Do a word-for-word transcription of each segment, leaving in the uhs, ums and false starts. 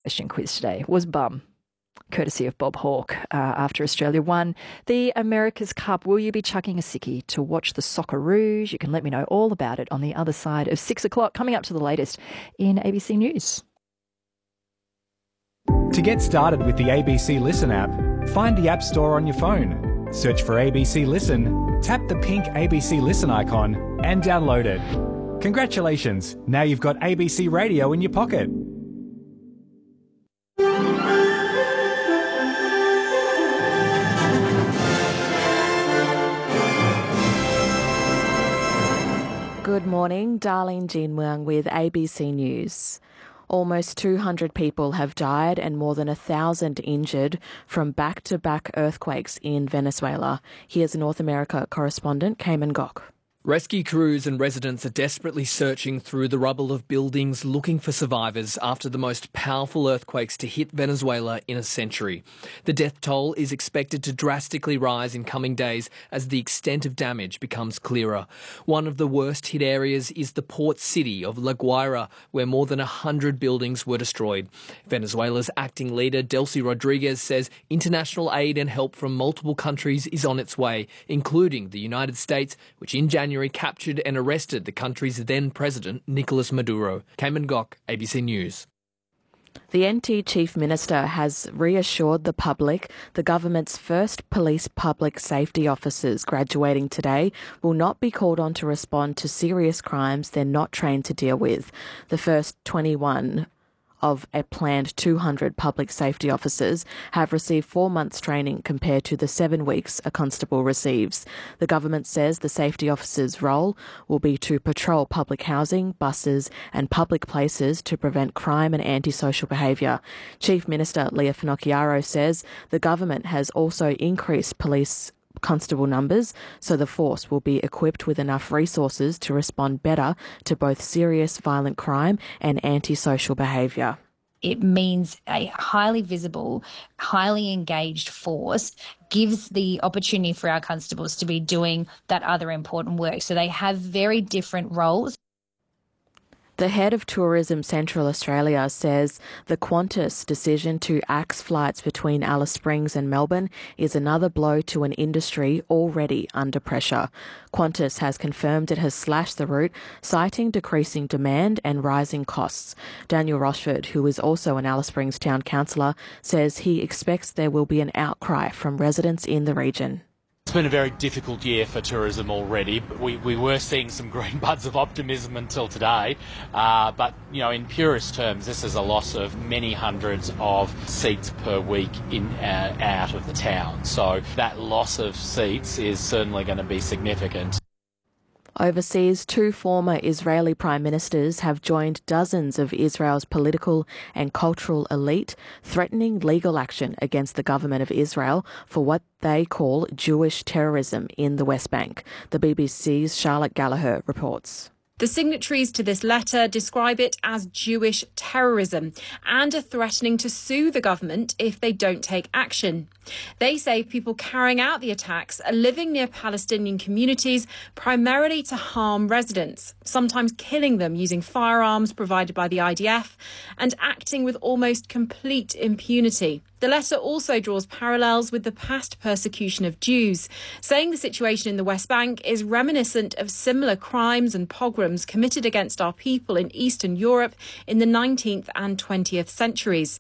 question quiz today was bum, courtesy of Bob Hawke. Uh, after Australia won the America's Cup, will you be chucking a sickie to watch the Socceroos? You can let me know all about it on the other side of six o'clock, coming up to the latest in A B C News. To get started with the A B C Listen app, find the App Store on your phone, search for A B C Listen, tap the pink A B C Listen icon and download it. Congratulations, now you've got A B C Radio in your pocket. Good morning, Darlene Jean Muang with A B C News. Almost two hundred people have died and more than one thousand injured from back-to-back earthquakes in Venezuela. Here's North America correspondent Cayman Gok. Rescue crews and residents are desperately searching through the rubble of buildings looking for survivors after the most powerful earthquakes to hit Venezuela in a century. The death toll is expected to drastically rise in coming days as the extent of damage becomes clearer. One of the worst hit areas is the port city of La Guaira, where more than one hundred buildings were destroyed. Venezuela's acting leader, Delcy Rodriguez, says international aid and help from multiple countries is on its way, including the United States, which in January captured and arrested the country's then president, Nicolas Maduro. Cayman Gok, A B C News. The N T Chief Minister has reassured the public the government's first police public safety officers graduating today will not be called on to respond to serious crimes they're not trained to deal with. The first twenty-one of a planned two hundred public safety officers have received four months training compared to the seven weeks a constable receives. The government says the safety officers' role will be to patrol public housing, buses and public places to prevent crime and antisocial behaviour. Chief Minister Leah Finocchiaro says the government has also increased police constable numbers, so the force will be equipped with enough resources to respond better to both serious violent crime and antisocial behaviour. It means a highly visible, highly engaged force gives the opportunity for our constables to be doing that other important work. So they have very different roles. The head of Tourism Central Australia says the Qantas decision to axe flights between Alice Springs and Melbourne is another blow to an industry already under pressure. Qantas has confirmed it has slashed the route, citing decreasing demand and rising costs. Daniel Rochford, who is also an Alice Springs town councillor, says he expects there will be an outcry from residents in the region. It's been a very difficult year for tourism already. But we, we were seeing some green buds of optimism until today. Uh, but, you know, in purest terms, this is a loss of many hundreds of seats per week in uh, out of the town. So that loss of seats is certainly going to be significant. Overseas, two former Israeli prime ministers have joined dozens of Israel's political and cultural elite, threatening legal action against the government of Israel for what they call Jewish terrorism in the West Bank. The B B C's Charlotte Gallagher reports. The signatories to this letter describe it as Jewish terrorism and are threatening to sue the government if they don't take action. They say people carrying out the attacks are living near Palestinian communities primarily to harm residents, sometimes killing them using firearms provided by the I D F and acting with almost complete impunity. The letter also draws parallels with the past persecution of Jews, saying the situation in the West Bank is reminiscent of similar crimes and pogroms committed against our people in Eastern Europe in the nineteenth and twentieth centuries.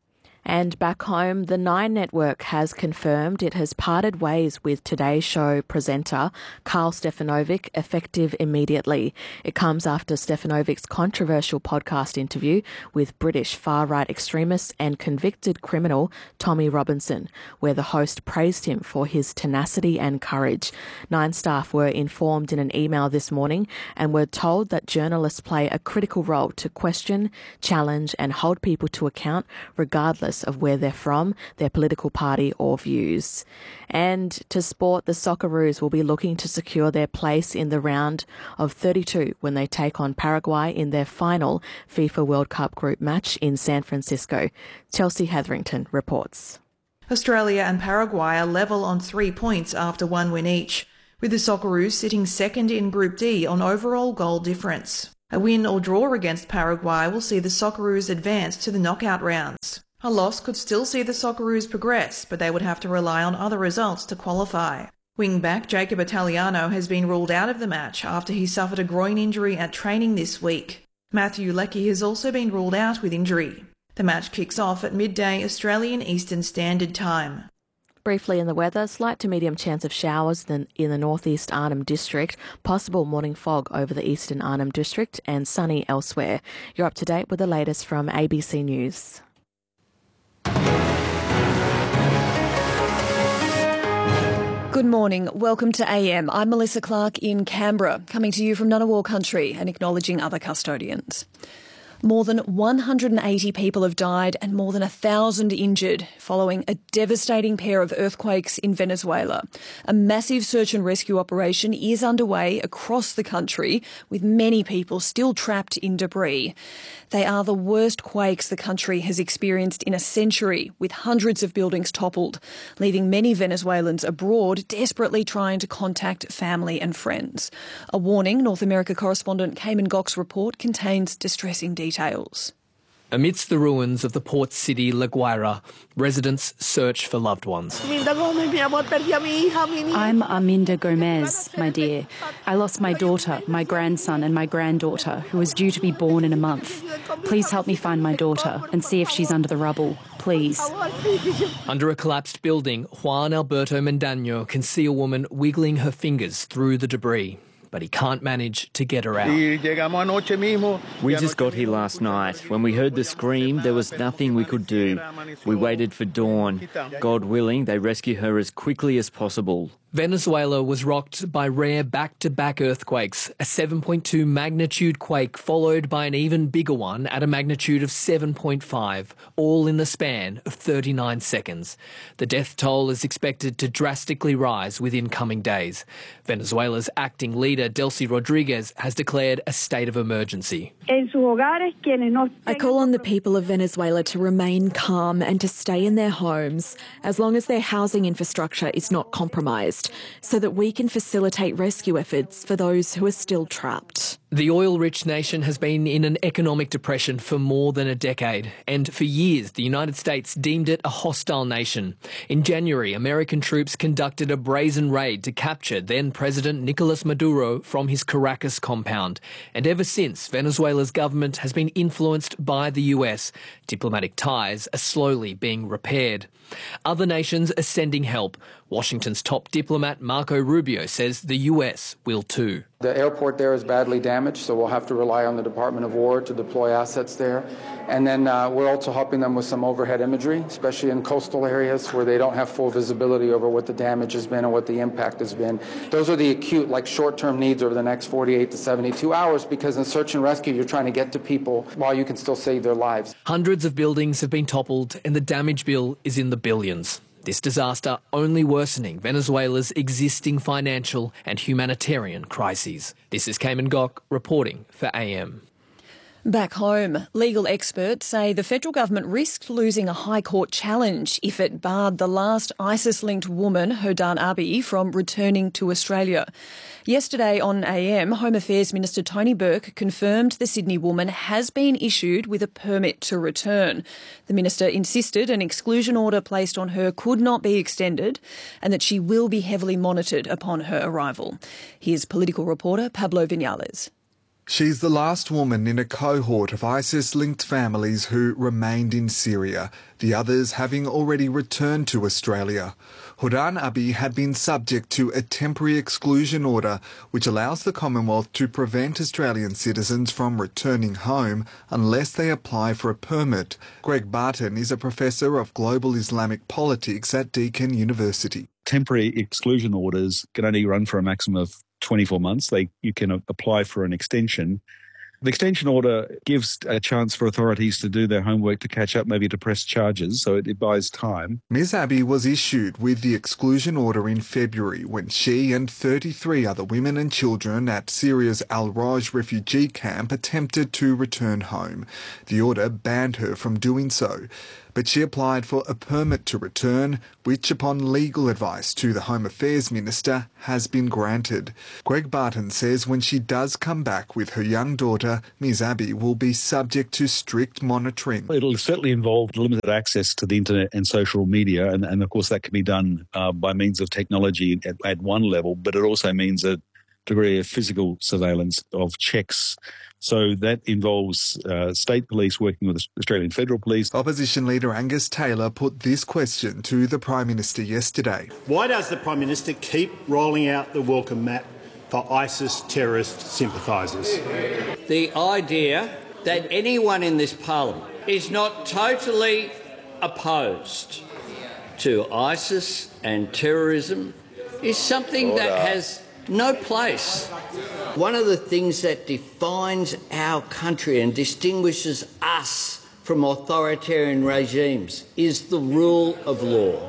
And back home, the Nine Network has confirmed it has parted ways with Today's Show presenter Carl Stefanovic effective immediately. It comes after Stefanovic's controversial podcast interview with British far-right extremist and convicted criminal Tommy Robinson, where the host praised him for his tenacity and courage. Nine staff were informed in an email this morning and were told that journalists play a critical role to question, challenge and hold people to account regardless of where they're from, their political party or views. And to sport, the Socceroos will be looking to secure their place in the round of thirty-two when they take on Paraguay in their final FIFA World Cup group match in San Francisco. Chelsea Hetherington reports. Australia and Paraguay are level on three points after one win each, with the Socceroos sitting second in Group D on overall goal difference. A win or draw against Paraguay will see the Socceroos advance to the knockout rounds. A loss could still see the Socceroos progress, but they would have to rely on other results to qualify. Wing-back Jacob Italiano has been ruled out of the match after he suffered a groin injury at training this week. Matthew Leckie has also been ruled out with injury. The match kicks off at midday Australian Eastern Standard Time. Briefly in the weather, slight to medium chance of showers in the northeast Arnhem District, possible morning fog over the eastern Arnhem District and sunny elsewhere. You're up to date with the latest from A B C News. Good morning. Welcome to A M. I'm Melissa Clark in Canberra, coming to you from Ngunnawal country and acknowledging other custodians. More than one hundred eighty people have died and more than one thousand injured following a devastating pair of earthquakes in Venezuela. A massive search and rescue operation is underway across the country, with many people still trapped in debris. They are the worst quakes the country has experienced in a century, with hundreds of buildings toppled, leaving many Venezuelans abroad desperately trying to contact family and friends. A warning, North America correspondent Cayman Gock's report contains distressing details. Details. Amidst the ruins of the port city La Guaira, residents search for loved ones. I'm Arminda Gomez, my dear. I lost my daughter, my grandson and my granddaughter, who was due to be born in a month. Please help me find my daughter and see if she's under the rubble. Please. Under a collapsed building, Juan Alberto Mendaño can see a woman wiggling her fingers through the debris. But he can't manage to get her out. We just got here last night. When we heard the scream, there was nothing we could do. We waited for dawn. God willing, they rescue her as quickly as possible. Venezuela was rocked by rare back-to-back earthquakes, a seven point two magnitude quake followed by an even bigger one at a magnitude of seven point five, all in the span of thirty-nine seconds. The death toll is expected to drastically rise within coming days. Venezuela's acting leader, Delcy Rodriguez, has declared a state of emergency. I call on the people of Venezuela to remain calm and to stay in their homes as long as their housing infrastructure is not compromised, so that we can facilitate rescue efforts for those who are still trapped. The oil-rich nation has been in an economic depression for more than a decade, and for years the United States deemed it a hostile nation. In January, American troops conducted a brazen raid to capture then-President Nicolas Maduro from his Caracas compound. And ever since, Venezuela's government has been influenced by the U S. Diplomatic ties are slowly being repaired. Other nations are sending help. Washington's top diplomat Marco Rubio says the U S will too. The airport there is badly damaged, so we'll have to rely on the Department of War to deploy assets there. And then uh, we're also helping them with some overhead imagery, especially in coastal areas where they don't have full visibility over what the damage has been and what the impact has been. Those are the acute, like short-term needs over the next forty-eight to seventy-two hours, because in search and rescue, you're trying to get to people while you can still save their lives. Hundreds of buildings have been toppled and the damage bill is in the billions. This disaster only worsening Venezuela's existing financial and humanitarian crises. This is Cayman Gock reporting for A M. Back home, legal experts say the federal government risked losing a High Court challenge if it barred the last ISIS-linked woman, Hodan Abi, from returning to Australia. Yesterday on A M, Home Affairs Minister Tony Burke confirmed the Sydney woman has been issued with a permit to return. The minister insisted an exclusion order placed on her could not be extended and that she will be heavily monitored upon her arrival. Here's political reporter Pablo Vinales. She's the last woman in a cohort of ISIS-linked families who remained in Syria, the others having already returned to Australia. Hodan Abi had been subject to a temporary exclusion order, which allows the Commonwealth to prevent Australian citizens from returning home unless they apply for a permit. Greg Barton is a professor of global Islamic politics at Deakin University. Temporary exclusion orders can only run for a maximum of twenty-four months. They, you can apply for an extension. The extension order gives a chance for authorities to do their homework, to catch up, maybe to press charges, so it, it buys time. Miz Abi was issued with the exclusion order in February when she and thirty-three other women and children at Syria's Al-Raj refugee camp attempted to return home. The order banned her from doing so. But she applied for a permit to return, which upon legal advice to the Home Affairs Minister has been granted. Greg Barton says when she does come back with her young daughter later, Ms Abbey will be subject to strict monitoring. It'll certainly involve limited access to the internet and social media, and, and of course that can be done uh, by means of technology at, at one level, but it also means a degree of physical surveillance of checks. So that involves uh, state police working with Australian Federal Police. Opposition leader Angus Taylor put this question to the Prime Minister yesterday. Why does the Prime Minister keep rolling out the welcome mat for ISIS terrorist sympathisers? The idea that anyone in this parliament is not totally opposed to ISIS and terrorism is something Order. that has no place. One of the things that defines our country and distinguishes us from authoritarian regimes is the rule of law.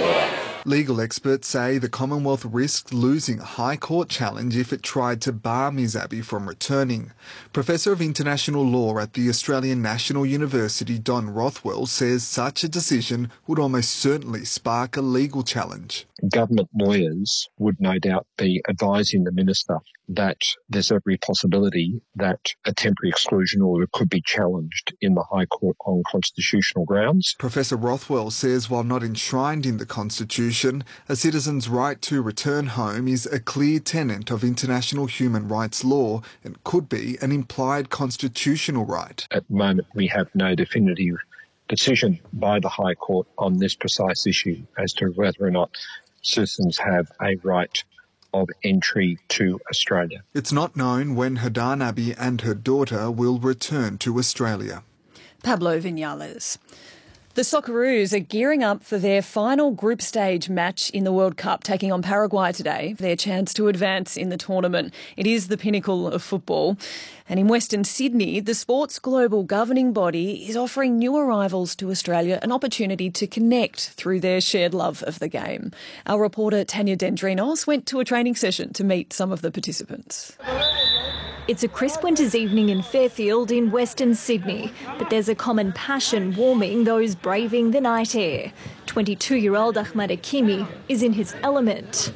Legal experts say the Commonwealth risked losing a High Court challenge if it tried to bar Ms Abbey from returning. Professor of International Law at the Australian National University, Don Rothwell, says such a decision would almost certainly spark a legal challenge. Government lawyers would no doubt be advising the Minister that there's every possibility that a temporary exclusion order could be challenged in the High Court on constitutional grounds. Professor Rothwell says while not enshrined in the Constitution, a citizen's right to return home is a clear tenet of international human rights law and could be an implied constitutional right. At the moment, we have no definitive decision by the High Court on this precise issue as to whether or not citizens have a right of entry to Australia. It's not known when Hodan Abbey and her daughter will return to Australia. Pablo Vinales. The Socceroos are gearing up for their final group stage match in the World Cup, taking on Paraguay today, their chance to advance in the tournament. It is the pinnacle of football. And in Western Sydney, the sport's global governing body is offering new arrivals to Australia an opportunity to connect through their shared love of the game. Our reporter Tanya Dendrinos went to a training session to meet some of the participants. It's a crisp winter's evening in Fairfield in Western Sydney, but there's a common passion warming those braving the night air. twenty-two-year-old Ahmed Hakimi is in his element.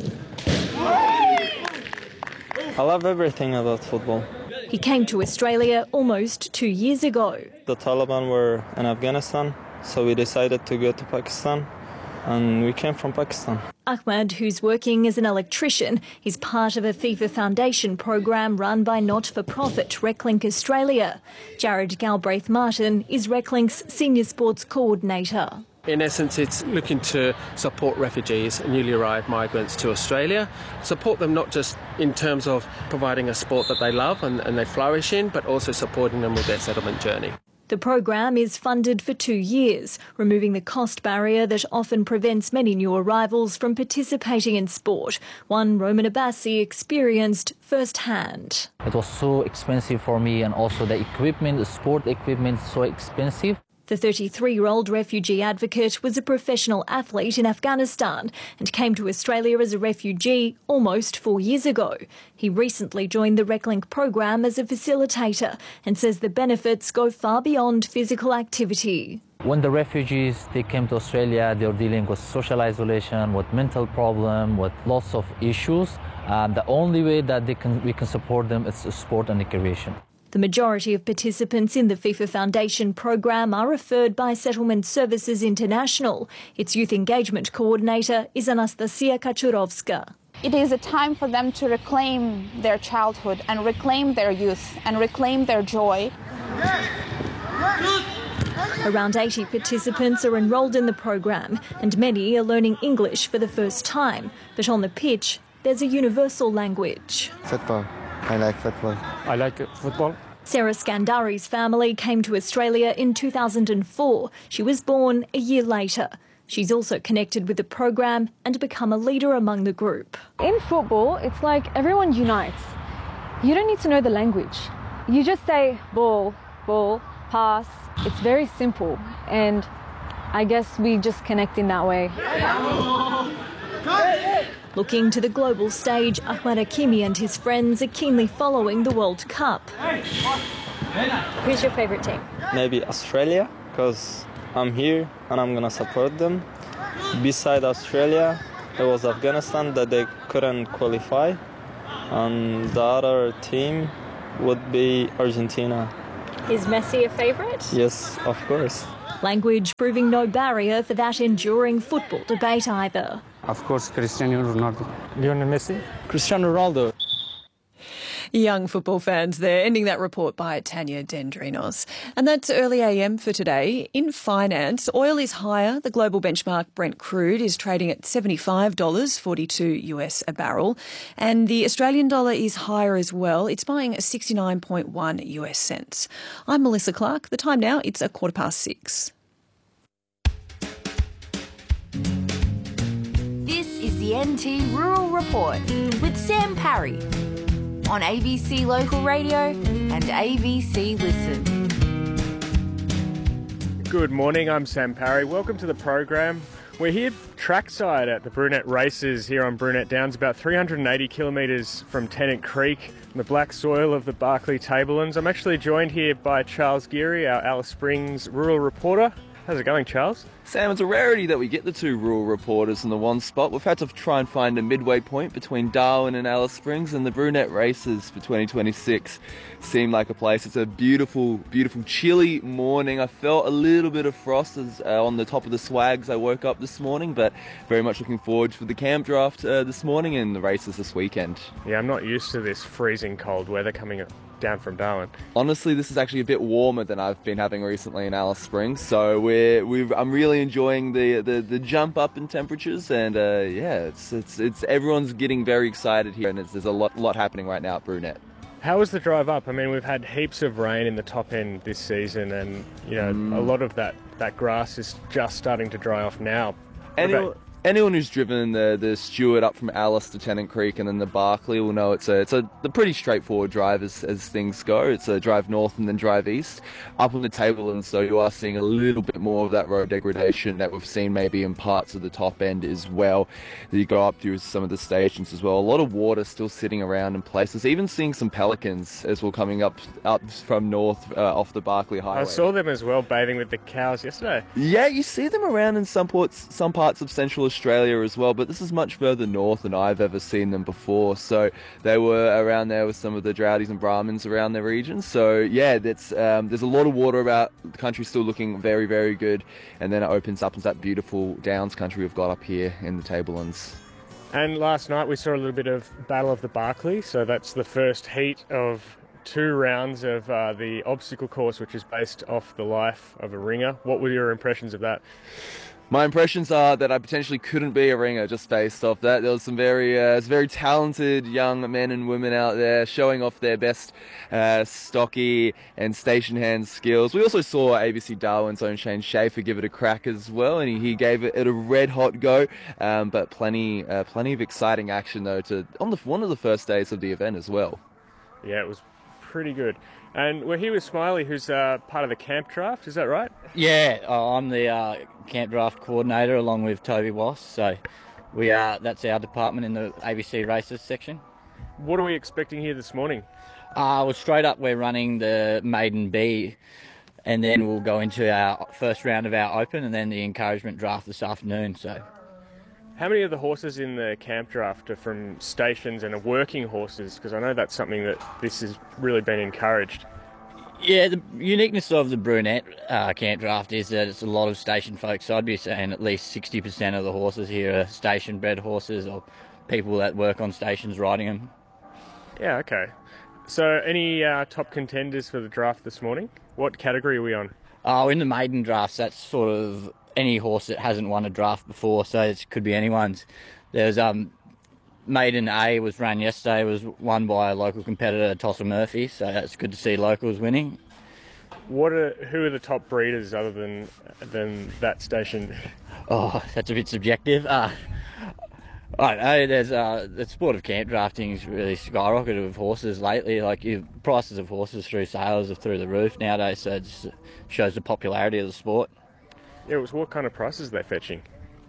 I love everything about football. He came to Australia almost two years ago. The Taliban were in Afghanistan, so we decided to go to Pakistan, and we came from Pakistan. Ahmed, who's working as an electrician, is part of a FIFA Foundation program run by not-for-profit RecLink Australia. Jared Galbraith-Martin is RecLink's senior sports coordinator. In essence, it's looking to support refugees and newly arrived migrants to Australia, support them not just in terms of providing a sport that they love and, and they flourish in, but also supporting them with their settlement journey. The program is funded for two years, removing the cost barrier that often prevents many new arrivals from participating in sport, one Roman Abbasi experienced firsthand. It was so expensive for me, and also the equipment, the sport equipment, so expensive. The thirty-three-year-old refugee advocate was a professional athlete in Afghanistan and came to Australia as a refugee almost four years ago. He recently joined the RecLink program as a facilitator and says the benefits go far beyond physical activity. When the refugees they came to Australia, they were dealing with social isolation, with mental problem, with lots of issues. Um, the only way that they can we can support them is sport and recreation. The majority of participants in the FIFA Foundation program are referred by Settlement Services International. Its youth engagement coordinator is Anastasia Kachurovska. It is a time for them to reclaim their childhood and reclaim their youth and reclaim their joy. Around eighty participants are enrolled in the program and many are learning English for the first time. But on the pitch, there's a universal language. Football. I like football. I like football. Sarah Scandari's family came to Australia in two thousand four. She was born a year later. She's also connected with the program and become a leader among the group. In football, it's like everyone unites. You don't need to know the language. You just say ball, ball, pass. It's very simple. And I guess we just connect in that way. Looking to the global stage, Ahmed Hakimi and his friends are keenly following the World Cup. Who's your favourite team? Maybe Australia, because I'm here and I'm going to support them. Beside Australia, it was Afghanistan that they couldn't qualify. And the other team, would be Argentina. Is Messi a favourite? Yes, of course. Language proving no barrier for that enduring football debate either. Of course, Cristiano Ronaldo. Lionel Messi? Cristiano Ronaldo. Young football fans there, ending that report by Tanya Dendrinos. And that's early A M for today. In finance, oil is higher. The global benchmark Brent crude is trading at seventy-five dollars forty-two US a barrel. And the Australian dollar is higher as well. It's buying sixty-nine point one US cents. I'm Melissa Clark. The time now, it's a quarter past six. This is the N T Rural Report with Sam Parry on A B C Local Radio and A B C Listen. Good morning, I'm Sam Parry. Welcome to the program. We're here trackside at the Brunette Races here on Brunette Downs, about three hundred eighty kilometres from Tennant Creek, on the black soil of the Barkly Tablelands. I'm actually joined here by Charles Geary, our Alice Springs rural reporter. How's it going, Charles? Sam, it's a rarity that we get the two rural reporters in the one spot. We've had to try and find a midway point between Darwin and Alice Springs, and the Brunette Races for twenty twenty-six seem like a place. It's a beautiful, beautiful, chilly morning. I felt a little bit of frost as, uh, on the top of the swags I woke up this morning, but very much looking forward to the camp draft uh, this morning and the races this weekend. Yeah, I'm not used to this freezing cold weather coming up down from Darwin. Honestly, this is actually a bit warmer than I've been having recently in Alice Springs, so we're, we've, I'm really enjoying the, the, the jump up in temperatures, and uh, yeah, it's it's it's everyone's getting very excited here, and it's, there's a lot lot happening right now at Brunette. How was the drive up? I mean, we've had heaps of rain in the top end this season, and you know mm. a lot of that, that grass is just starting to dry off now. Anyone, anyone who's driven the the Stewart up from Alice to Tennant Creek and then the Barkly will know it's a it's a the pretty straightforward drive as, as things go. It's a drive north and then drive east up on the Tablelands, so you are seeing a little bit more of that road degradation that we've seen maybe in parts of the top end as well. You go up through some of the stations as well. A lot of water still sitting around in places. Even seeing some pelicans as we're coming up up from north uh, off the Barkly Highway. I saw them as well bathing with the cows yesterday. Yeah, you see them around in some ports, some parts of Central Australia as well, but this is much further north than I've ever seen them before. So they were around there with some of the Drowdies and Brahmins around their region. So yeah, that's um, there's a lot of water about. The country's still looking very, very good, and then it opens up into that beautiful Downs country we've got up here in the Tablelands. And last night we saw a little bit of Battle of the Barkly, so that's the first heat of two rounds of uh, the obstacle course, which is based off the life of a ringer. What were your impressions of that? My impressions are that I potentially couldn't be a ringer just based off that. There was some very, uh, very talented young men and women out there showing off their best uh, stocky and station hand skills. We also saw A B C Darwin's own Shane Schaefer give it a crack as well, and he, he gave it a red hot go. Um, but plenty, uh, plenty of exciting action though to on the one of the first days of the event as well. Yeah, it was pretty good. And we're here with Smiley, who's uh, part of the camp draft, is that right? Yeah, uh, I'm the uh, camp draft coordinator along with Toby Wass, so we are, that's our department in the A B C races section. What are we expecting here this morning? Uh, well, straight up we're running the maiden B, and then we'll go into our first round of our open and then the encouragement draft this afternoon. So, how many of the horses in the camp draft are from stations and are working horses? Because I know that's something that this has really been encouraged. Yeah, the uniqueness of the Brunette uh, camp draft is that it's a lot of station folks. So I'd be saying at least sixty percent of the horses here are station-bred horses or people that work on stations riding them. Yeah, okay. So any uh, top contenders for the draft this morning? What category are we on? Oh, in the maiden drafts, that's sort of any horse that hasn't won a draft before, so it could be anyone's. There's um, Maiden A was run yesterday, was won by a local competitor, Tosser Murphy, so it's good to see locals winning. What are who are the top breeders other than than that station? Oh, that's a bit subjective. Uh, I don't know. There's uh, the sport of camp drafting is really skyrocketed with horses lately. Like you, prices of horses through sales are through the roof nowadays, so it just shows the popularity of the sport. Yeah, so what kind of prices are they fetching?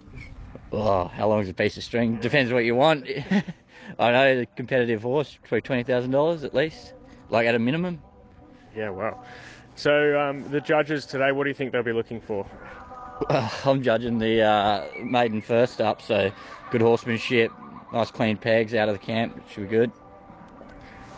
Oh, how long is a piece of string? Depends what you want. I know the competitive horse, probably twenty thousand dollars at least, like at a minimum. Yeah, wow. So um, the judges today, what do you think they'll be looking for? Uh, I'm judging the uh, maiden first up, so good horsemanship, nice clean pegs out of the camp, should be good.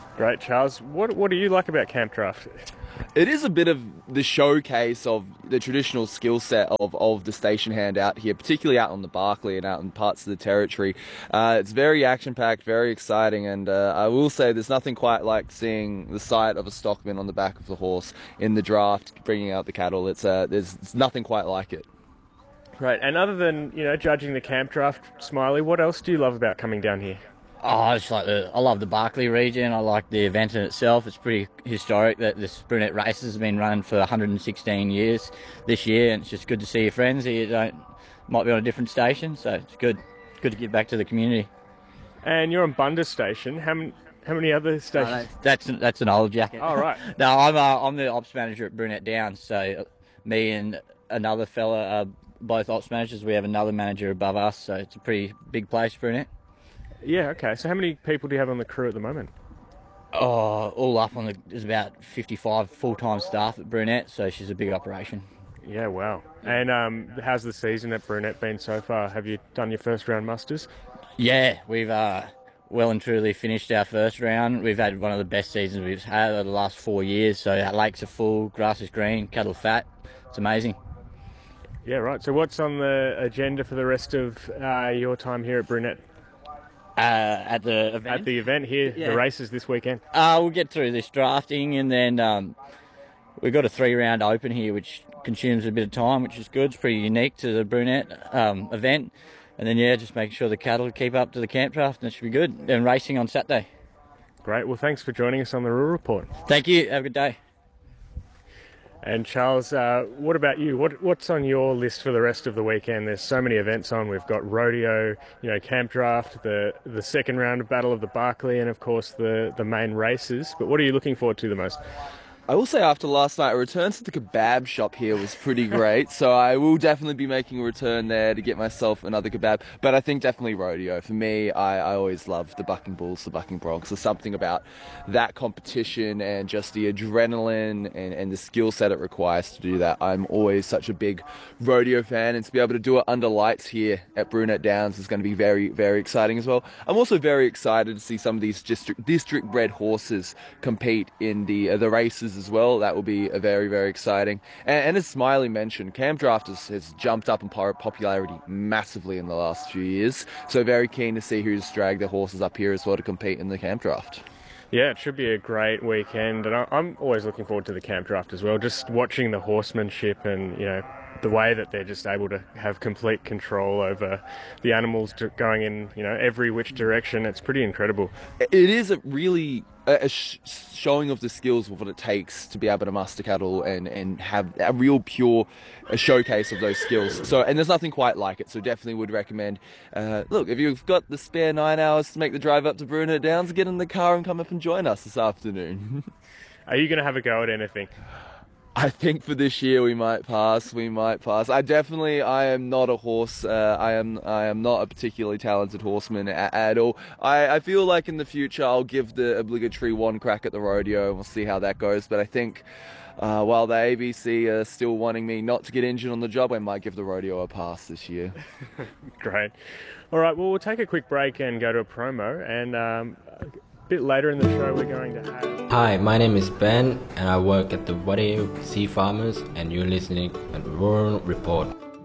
Great, Charles. What what do you like about Camp Draft? It is a bit of the showcase of the traditional skill set of, of the station hand out here, particularly out on the Barkly and out in parts of the territory. Uh, it's very action-packed, very exciting, and uh, I will say there's nothing quite like seeing the sight of a stockman on the back of the horse in the draft, bringing out the cattle. It's uh, there's it's nothing quite like it. Right, and other than, you know, judging the Camp Draft, Smiley, what else do you love about coming down here? Oh, I just like the. I love the Barkly region. I like the event in itself. It's pretty historic that this brunette races has been running for one hundred sixteen years this year, and it's just good to see your friends. You don't might be on a different station, so it's good. It's good to give back to the community. And you're on Bundas Station. How many? How many other stations? No, that's that's, that's an old jacket. Oh, right. No, I'm uh, I'm the ops manager at Brunette Downs. So me and another fella are both ops managers. We have another manager above us, so it's a pretty big place, Brunette. Yeah, okay. So how many people do you have on the crew at the moment? Oh, all up on the, there's about fifty-five full-time staff at Brunette, so she's a big operation. Yeah, wow. And um, how's the season at Brunette been so far? Have you done your first round musters? Yeah, we've uh, well and truly finished our first round. We've had one of the best seasons we've had over the last four years, so our lakes are full, grass is green, cattle fat. It's amazing. Yeah, right. So what's on the agenda for the rest of uh, your time here at Brunette? Uh, at the event? At the event here, Yeah. the races this weekend. Uh, we'll get through this drafting, and then um, we've got a three-round open here, which consumes a bit of time, which is good. It's pretty unique to the Brunette um, event. And then, yeah, just making sure the cattle keep up to the Camp Draft, and it should be good. And racing on Saturday. Great. Well, thanks for joining us on the Rural Report. Thank you. Have a good day. And Charles, uh, what about you? What what's on your list for the rest of the weekend? There's so many events on. We've got rodeo, you know, Camp Draft, the the second round of Battle of the Barkly, and of course the the main races. But what are you looking forward to the most? I will say after last night, a return to the kebab shop here was pretty great. So I will definitely be making a return there to get myself another kebab. But I think definitely rodeo. For me, I, I always love the bucking bulls, the bucking broncs. There's something about that competition and just the adrenaline and, and the skill set it requires to do that. I'm always such a big rodeo fan, and to be able to do it under lights here at Brunette Downs is going to be very, very exciting as well. I'm also very excited to see some of these district, district bred horses compete in the, uh, the races as well. That will be a very, very exciting. And, and as Smiley mentioned, Camp Draft has, has jumped up in popularity massively in the last few years. So very keen to see who's dragged their horses up here as well to compete in the Camp Draft. Yeah, it should be a great weekend, and I'm always looking forward to the Camp Draft as well. Just watching the horsemanship and, you know, the way that they're just able to have complete control over the animals going in, you know, every which direction. It's pretty incredible. It is a really a sh- showing of the skills of what it takes to be able to muster cattle and, and have a real pure a showcase of those skills. So, and there's nothing quite like it. So definitely would recommend, uh, look, if you've got the spare nine hours to make the drive up to Brunette Downs, get in the car and come up and join us this afternoon. Are you going to have a go at anything? I think for this year we might pass. We might pass. I definitely, I am not a horse. Uh, I am, I am not a particularly talented horseman at, at all. I, I feel like in the future I'll give the obligatory one crack at the rodeo, and we'll see how that goes. But I think uh, while the A B C are still wanting me not to get injured on the job, I might give the rodeo a pass this year. Great. All right. Well, we'll take a quick break and go to a promo, and um, a bit later in the show we're going to have. Hi, my name is Ben, and I work at the Wadeye Sea Farmers, and you're listening to the Rural Report.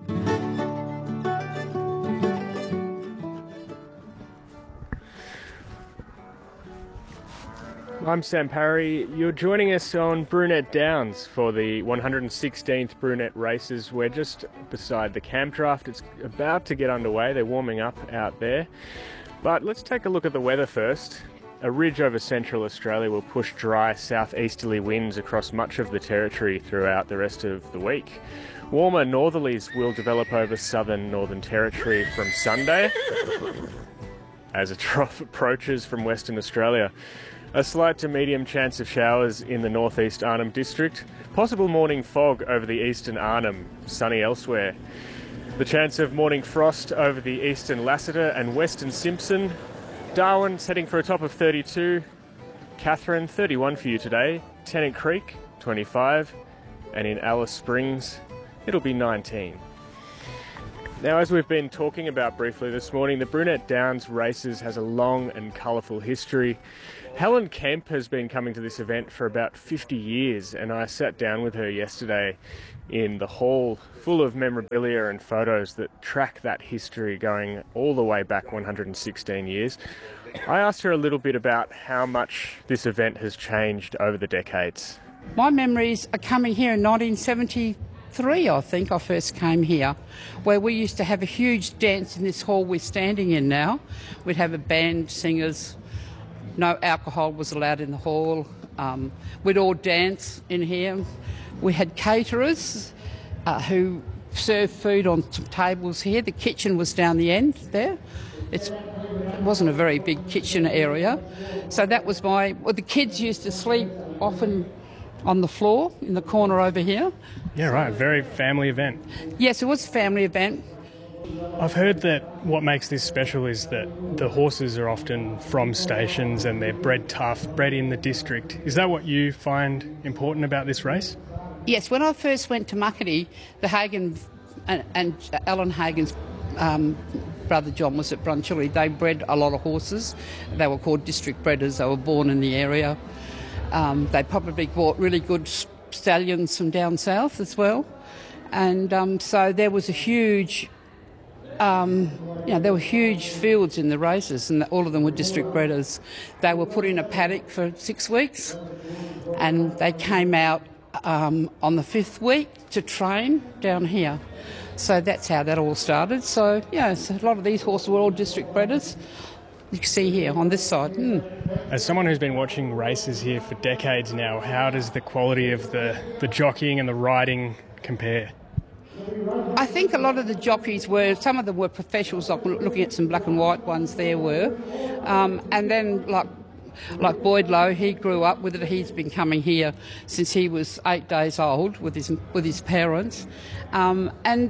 I'm Sam Parry. You're joining us on Brunette Downs for the one hundred sixteenth Brunette races. We're just beside the Camp Draft. It's about to get underway. They're warming up out there. But let's take a look at the weather first. A ridge over central Australia will push dry southeasterly winds across much of the territory throughout the rest of the week. Warmer northerlies will develop over southern Northern Territory from Sunday as a trough approaches from Western Australia. A slight to medium chance of showers in the northeast Arnhem District. Possible morning fog over the eastern Arnhem, sunny elsewhere. The chance of morning frost over the eastern Lassiter and western Simpson. Darwin's heading for a top of thirty-two. Catherine, thirty-one for you today. Tennant Creek, twenty-five. And in Alice Springs, it'll be nineteen. Now, as we've been talking about briefly this morning, the Brunette Downs Races has a long and colourful history. Helen Kemp has been coming to this event for about fifty years, and I sat down with her yesterday in the hall full of memorabilia and photos that track that history going all the way back one hundred sixteen years. I asked her a little bit about how much this event has changed over the decades. My memories are coming here in nineteen seventy-three, I think I first came here, where we used to have a huge dance in this hall we're standing in now. We'd have a band, singers, no alcohol was allowed in the hall. Um, we'd all dance in here. We had caterers uh, who served food on some tables here. The kitchen was down the end there. It's, it wasn't a very big kitchen area. So that was my... Well, the kids used to sleep often on the floor in the corner over here. Yeah, right. Very family event. Yes, it was a family event. I've heard that what makes this special is that the horses are often from stations and they're bred tough, bred in the district. Is that what you find important about this race? Yes, when I first went to Muckaty, the Hagen and, and Alan Hagen's um, brother John was at Brunchilly. They bred a lot of horses. They were called district breeders. They were born in the area. Um, they probably bought really good stallions from down south as well. And um, so there was a huge... Um, you know, there were huge fields in the races, and all of them were district breeders. They were put in a paddock for six weeks, and they came out um, on the fifth week to train down here. So that's how that all started. So, yeah, so a lot of these horses were all district breeders. You can see here on this side. Mm. As someone who's been watching races here for decades now, how does the quality of the, the jockeying and the riding compare? I think a lot of the jockeys were, some of them were professionals, like looking at some black and white ones there were. Um, and then like like Boyd Lowe, he grew up with it. He's been coming here since he was eight days old with his with his parents. Um, and,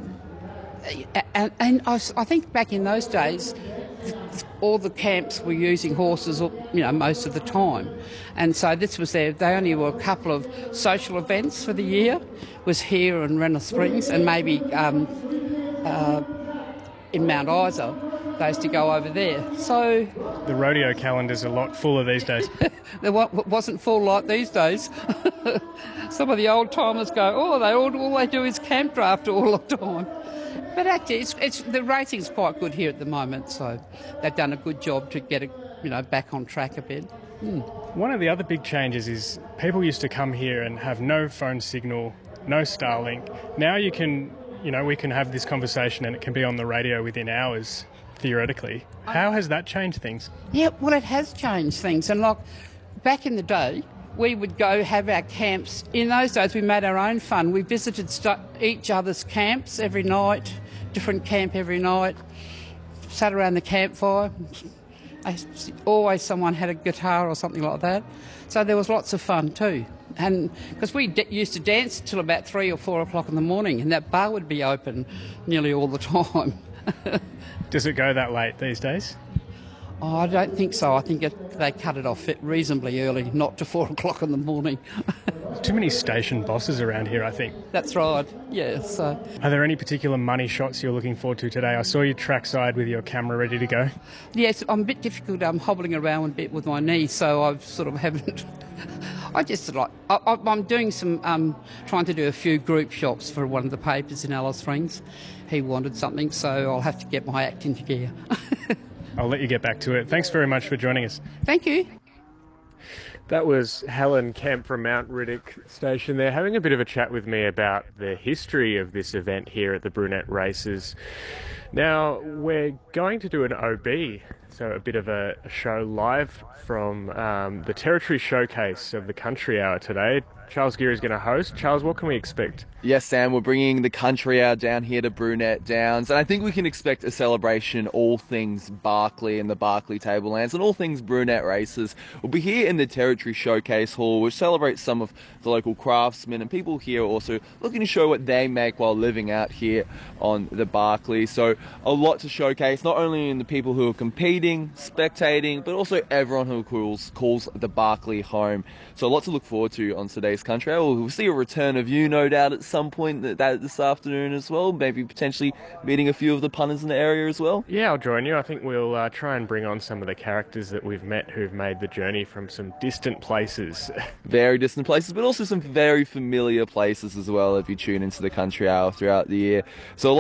and and I, I think back in those days, all the camps were using horses, you know, most of the time. And so this was their, they only were a couple of social events for the year, was here in Renner Springs and maybe um, uh, in Mount Isa. They used to go over there. So the rodeo calendar's a lot fuller these days. There wasn't full like these days. Some of the old timers go, oh, they all, all they do is camp draft all the time. But actually, it's, it's, the racing's quite good here at the moment, so they've done a good job to get it, you know, back on track a bit. Mm. One of the other big changes is people used to come here and have no phone signal, no Starlink. Now you can, you know, we can have this conversation and it can be on the radio within hours, theoretically. How has that changed things? Yeah, well, it has changed things. And like back in the day, we would go have our camps. In those days, we made our own fun. We visited st- each other's camps every night, different camp every night, sat around the campfire. I, always someone had a guitar or something like that. So there was lots of fun too. And because we d- used to dance till about three or four o'clock in the morning, and that bar would be open nearly all the time. Does it go that late these days? Oh, I don't think so. I think it, they cut it off reasonably early, not to four o'clock in the morning. Too many station bosses around here, I think. That's right, yeah. So. Are there any particular money shots you're looking forward to today? I saw you trackside with your camera ready to go. Yes, I'm a bit difficult. I'm hobbling around a bit with my knee, so I've sort of haven't... I just like... I, I'm doing some... Um, trying to do a few group shots for one of the papers in Alice Springs. He wanted something, so I'll have to get my act into gear. I'll let you get back to it. Thanks very much for joining us. Thank you. That was Helen Kemp from Mount Riddick Station there, having a bit of a chat with me about the history of this event here at the Brunette Races. Now, we're going to do an O B, so a bit of a show live from um, the Territory Showcase of the Country Hour today. Charles Geary is going to host. Charles, what can we expect? Yes, Sam, we're bringing the Country Hour down here to Brunette Downs, and I think we can expect a celebration, all things Barkly and the Barkly Tablelands, and all things Brunette Races. We'll be here in the Territory Showcase Hall, which celebrates some of the local craftsmen and people here also looking to show what they make while living out here on the Barkly. So a lot to showcase, not only in the people who are competing eating, spectating, but also everyone who calls, calls the Barkly home. So a lot to look forward to on today's Country Hour. We'll see a return of you, no doubt, at some point that, that this afternoon as well. Maybe potentially meeting a few of the punters in the area as well. Yeah, I'll join you. I think we'll uh, try and bring on some of the characters that we've met who've made the journey from some distant places. Very distant places, but also some very familiar places as well if you tune into the Country Hour throughout the year. So a lot